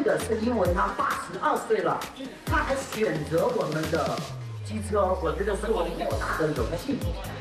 个是因为他82岁了，他还选择我们的机车，我觉得是我们莫大的荣幸。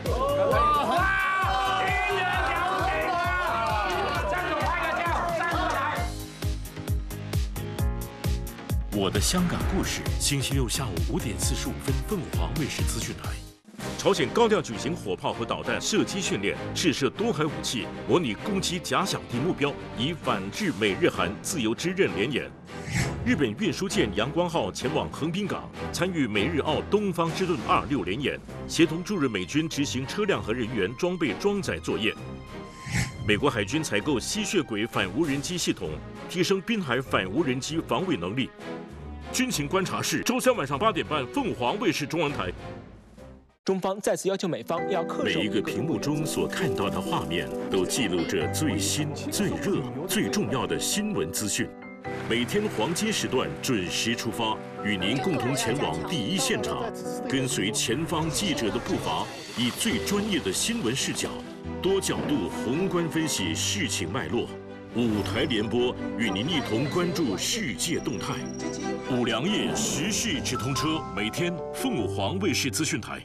我的香港故事，星期六下午5点45分，凤凰卫视资讯台。朝鲜高调举行火炮和导弹射击训练，试射多海武器，模拟攻击假想敌目标，以反制美日韩自由之刃联演。日本运输舰阳光号前往横滨港，参与美日澳东方之盾26联演，协同驻日美军执行车辆和人员装备装载作业。美国海军采购吸血鬼反无人机系统，提升滨海反无人机防卫能力。军情观察室，周3晚上8点半，凤凰卫视中文台。 中方再次要求美方要恪守。 每一个屏幕中所看到的画面，都记录着最新、最热、最重要的新闻资讯。每天黄金时段准时出发，与您共同前往第一现场，跟随前方记者的步伐，以最专业的新闻视角，多角度宏观分析事情脉络。5台联播，与您一同关注世界动态。5粮液时事直通车，每天凤凰卫视资讯台。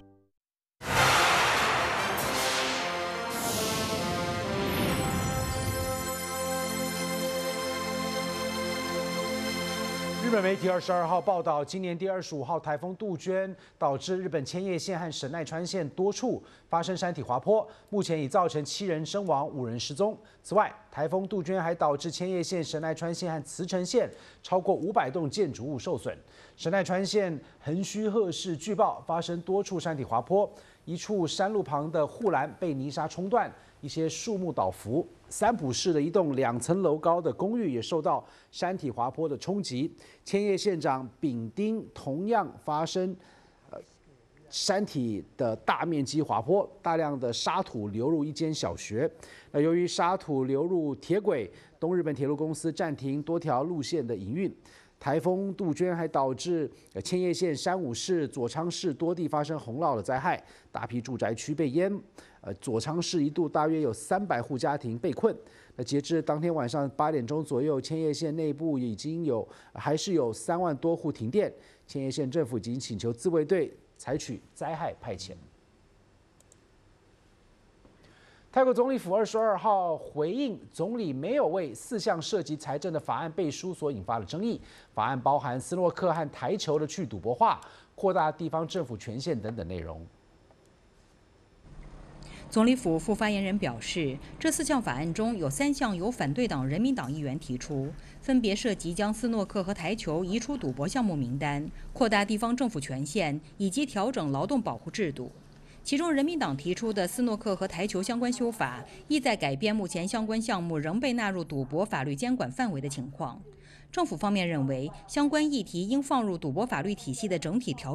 日本媒体22号报道，今年第25号台风杜鹃导致日本千叶县和神奈川县多处发生山体滑坡，目前已造成7人身亡、5人失踪。此外，台风杜鹃还导致千叶县、神奈川县和茨城县超过500栋建筑物受损。神奈川县横须贺市据报发生多处山体滑坡，一处山路旁的护栏被泥沙冲断，一些树木倒伏。三浦市的一栋2层楼高的公寓也受到山体滑坡的冲击。千叶县长丙丁同样发生山体的大面积滑坡，大量的沙土流入一间小学。由于沙土流入铁轨，东日本铁路公司暂停多条路线的营运。台风杜鹃还导致千叶县山武市、佐仓市多地发生洪涝的灾害，大批住宅区被淹。佐仓市一度大约有300户家庭被困。截至当天晚上8点钟左右，千叶县内部还是有3万多户停电。千叶县政府已经请求自卫队采取灾害派遣。泰国总理府22号回应总理没有为4项涉及财政的法案背书所引发的争议。法案包含斯诺克和台球的去赌博化、扩大地方政府权限等等内容。 总理府副发言人表示，这4项法案中有3项由反对党人民党议员提出，分别涉及将斯诺克和台球移出赌博项目名单、扩大地方政府权限以及调整劳动保护制度。其中，人民党提出的斯诺克和台球相关修法，意在改变目前相关项目仍被纳入赌博法律监管范围的情况。政府方面认为，相关议题应放入赌博法律体系的整体调